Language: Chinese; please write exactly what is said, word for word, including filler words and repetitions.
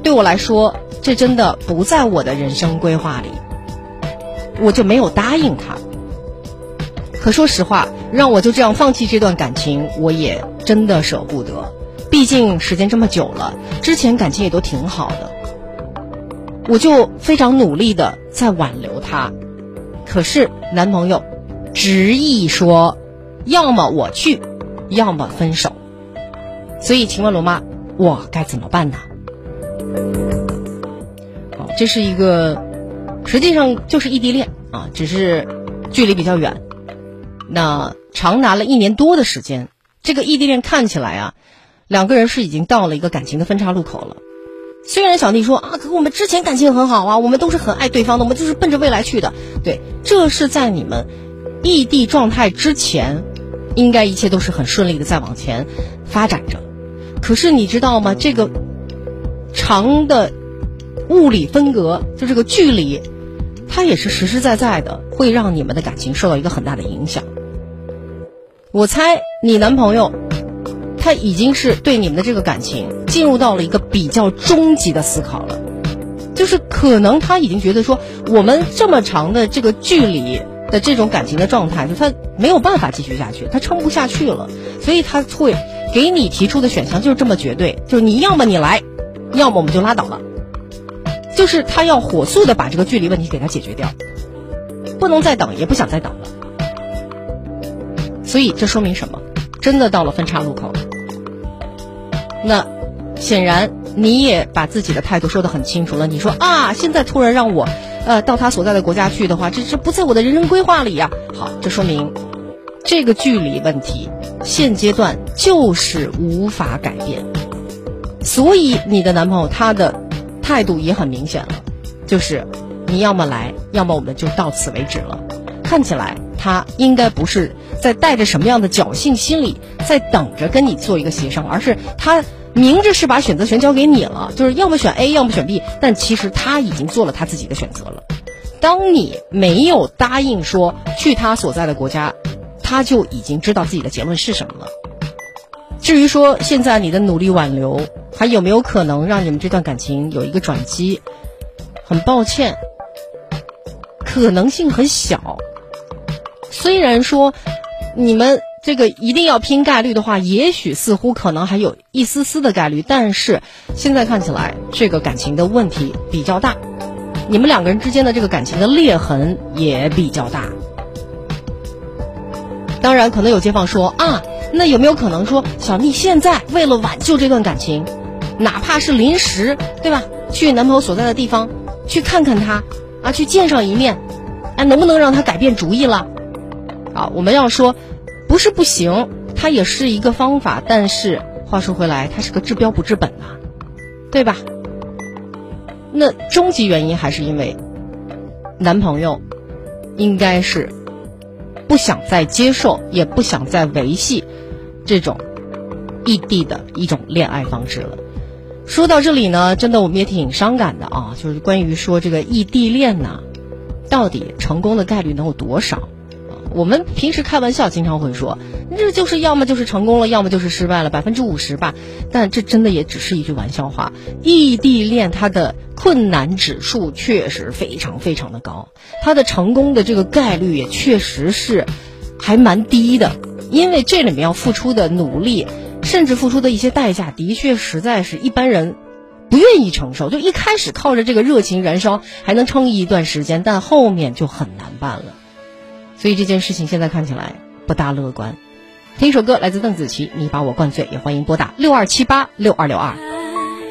对我来说这真的不在我的人生规划里，我就没有答应他。可说实话，让我就这样放弃这段感情，我也真的舍不得，毕竟时间这么久了，之前感情也都挺好的，我就非常努力的在挽留他。可是男朋友执意说要么我去，要么分手。所以请问罗妈，我该怎么办呢？好，这是一个实际上就是异地恋啊，只是距离比较远，那长达了一年多的时间。这个异地恋看起来啊，两个人是已经到了一个感情的分岔路口了。虽然小弟说啊，可我们之前感情很好啊，我们都是很爱对方的，我们就是奔着未来去的。对，这是在你们异地状态之前，应该一切都是很顺利的在往前发展着。可是你知道吗？这个长的物理分隔，就这个距离，它也是实实在在的会让你们的感情受到一个很大的影响。我猜你男朋友他已经是对你们的这个感情进入到了一个比较终极的思考了，就是可能他已经觉得说我们这么长的这个距离的这种感情的状态，就他没有办法继续下去，他撑不下去了，所以他会给你提出的选项就是这么绝对，就是你要么你来，要么我们就拉倒了，就是他要火速的把这个距离问题给他解决掉，不能再等，也不想再等了。所以这说明什么？真的到了分岔路口。那显然你也把自己的态度说得很清楚了，你说啊，现在突然让我呃到他所在的国家去的话，这这不在我的人生规划里呀。好，这说明这个距离问题现阶段就是无法改变。所以你的男朋友他的态度也很明显了，就是你要么来，要么我们就到此为止了。看起来他应该不是在带着什么样的侥幸心理在等着跟你做一个协商，而是他明着是把选择权交给你了，就是要么选 A 要么选 B， 但其实他已经做了他自己的选择了。当你没有答应说去他所在的国家，他就已经知道自己的结论是什么了。至于说现在你的努力挽留还有没有可能让你们这段感情有一个转机，很抱歉，可能性很小。虽然说你们这个一定要拼概率的话，也许似乎可能还有一丝丝的概率，但是现在看起来这个感情的问题比较大，你们两个人之间的这个感情的裂痕也比较大。当然可能有街坊说啊，那有没有可能说小蜜现在为了挽救这段感情，哪怕是临时，对吧，去男朋友所在的地方去看看他啊，去见上一面，哎，能不能让他改变主意了？啊，我们要说不是不行，它也是一个方法，但是话说回来，它是个治标不治本啊，对吧？那终极原因还是因为男朋友应该是不想再接受，也不想再维系这种异地的一种恋爱方式了。说到这里呢，真的我们也挺伤感的啊，就是关于说这个异地恋呢，到底成功的概率能有多少？我们平时开玩笑经常会说，这就是要么就是成功了，要么就是失败了，百分之五十吧。但这真的也只是一句玩笑话。异地恋它的困难指数确实非常非常的高，它的成功的这个概率也确实是还蛮低的，因为这里面要付出的努力，甚至付出的一些代价，的确实在是一般人不愿意承受。就一开始靠着这个热情燃烧还能撑一段时间，但后面就很难办了。所以这件事情现在看起来不大乐观。听一首歌来自邓紫棋，你把我灌醉，也欢迎拨打六二七八六二六二。